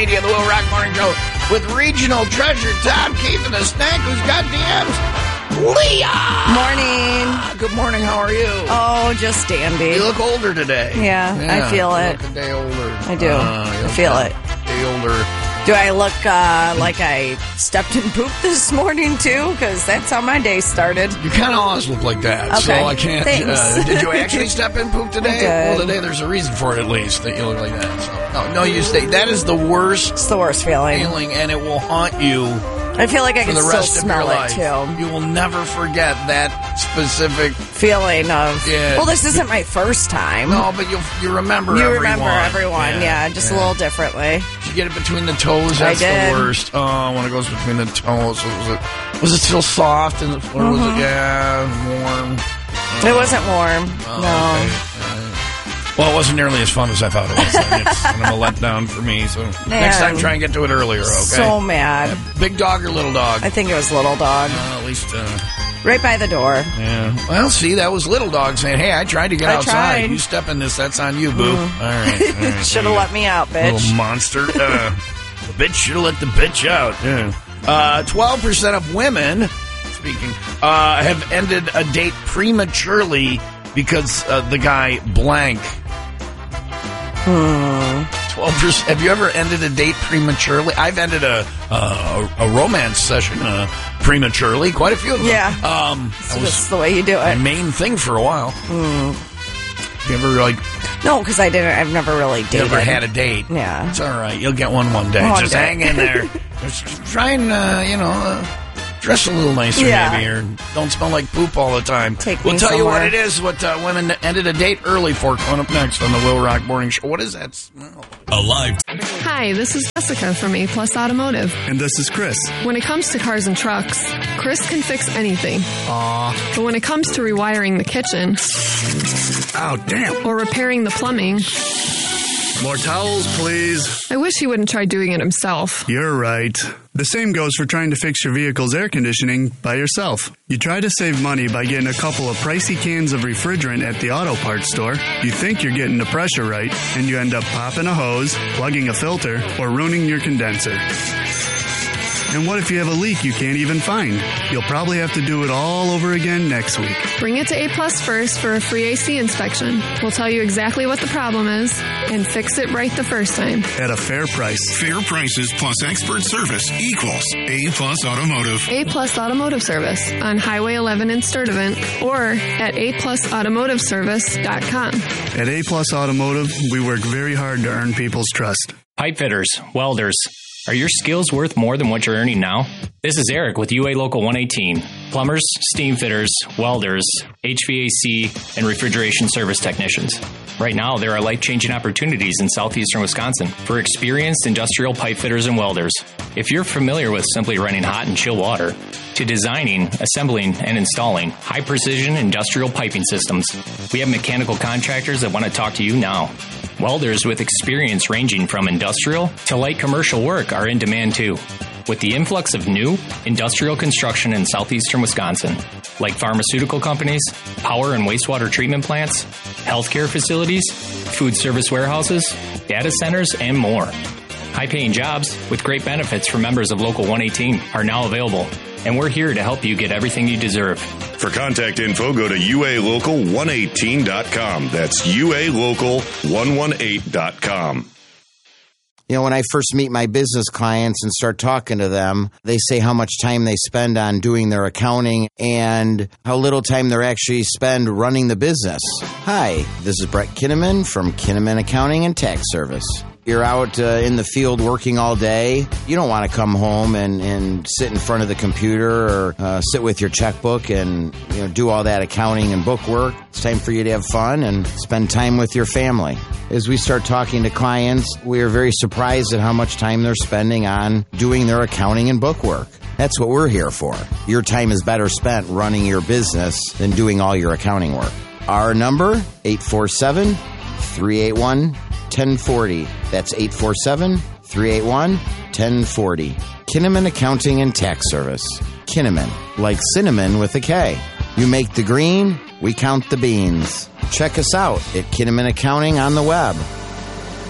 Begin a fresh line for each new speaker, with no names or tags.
The Will Rock Morning Show with regional treasure Tom keeping the snack who's got DMs. Leah!
Morning.
Good morning, how are you?
Oh, just dandy.
You look older today.
Yeah, I feel it.
You look a day older.
I do. I feel it.
Day older.
Do I look like I stepped in poop this morning, too? Because that's how my day started.
You kind of always look like that,
okay.
so I can't... did you actually step in poop today?
I did.
Well, today there's a reason for it, at least, that you look like that. So, no, you stay. That is the worst...
It's the worst feeling.
And it will haunt you...
I feel like I can still smell it, too.
You will never forget that specific...
feeling of...
Yeah.
Well, this isn't my first time.
No, but you remember everyone.
You remember everyone, just a little differently.
Did you get it between the toes? That's the worst. Oh, when it goes between the toes. Was it still soft? And or was it, warm?
It wasn't warm. No.
Okay. Well, it wasn't nearly as fun as I thought it was. It's kind of a letdown for me. So next time, try and get to it earlier, okay?
So mad.
Big dog or little dog?
I think it was little dog.
At least...
right by the door.
Yeah. Well, see, that was little dog saying, hey, I tried to get outside. You step in this, that's on you, boo. All right.
Should have let me out, bitch.
Little monster. The bitch should have let the bitch out. Yeah. 12% of women, have ended a date prematurely because the guy blank. 12%. Have you ever ended a date prematurely? I've ended a romance session prematurely. Quite a few of them.
Yeah. That was the way you do it.
My main thing for a while. You ever
No, because I've never really dated.
Never had a date.
Yeah.
It's all right. You'll get one day. Just hang in there. Just try and dress a little nicer, maybe, or don't smell like poop all the time. We'll tell you what it is, what women ended a date early for. Coming up next on the Will Rock Morning Show. What is that smell?
Alive.
Hi, this is Jessica from A Plus Automotive.
And this is Chris.
When it comes to cars and trucks, Chris can fix anything.
Aw.
But when it comes to rewiring the kitchen...
Oh, damn.
Or repairing the plumbing...
More towels, please.
I wish he wouldn't try doing it himself.
You're right. The same goes for trying to fix your vehicle's air conditioning by yourself. You try to save money by getting a couple of pricey cans of refrigerant at the auto parts store. You think you're getting the pressure right, and you end up popping a hose, plugging a filter, or ruining your condenser. And what if you have a leak you can't even find? You'll probably have to do it all over again next week.
Bring it to A Plus first for a free AC inspection. We'll tell you exactly what the problem is and fix it right the first time.
At a fair price.
Fair prices plus expert service equals A Plus Automotive.
A Plus Automotive Service on Highway 11 in Sturtevant or at aplusautomotiveservice.com.
At A Plus Automotive, we work very hard to earn people's trust.
Pipe fitters, welders. Are your skills worth more than what you're earning now? This is Eric with UA Local 118. Plumbers, steam fitters, welders, HVAC, and refrigeration service technicians. Right now, there are life-changing opportunities in southeastern Wisconsin for experienced industrial pipe fitters and welders. If you're familiar with simply running hot and chill water, to designing, assembling, and installing high-precision industrial piping systems, we have mechanical contractors that want to talk to you now. Welders with experience ranging from industrial to light commercial work are in demand too. With the influx of new industrial construction in southeastern Wisconsin, like pharmaceutical companies, power and wastewater treatment plants, healthcare facilities, food service warehouses, data centers, and more. High-paying jobs with great benefits for members of Local 118 are now available, and we're here to help you get everything you deserve.
For contact info, go to ualocal118.com. That's ualocal118.com.
You know, when I first meet my business clients and start talking to them, they say how much time they spend on doing their accounting and how little time they actually spend running the business. Hi, this is Brett Kinnaman from Kinnaman Accounting and Tax Service. You're out in the field working all day. You don't want to come home and sit in front of the computer or sit with your checkbook and do all that accounting and book work. It's time for you to have fun and spend time with your family. As we start talking to clients, we are very surprised at how much time they're spending on doing their accounting and book work. That's what we're here for. Your time is better spent running your business than doing all your accounting work. Our number, 847-381-1040. That's 847-381-1040. Kinnaman Accounting and Tax Service. Kinnaman, like cinnamon with a K. You make the green, we count the beans. Check us out at Kinnaman Accounting on the web.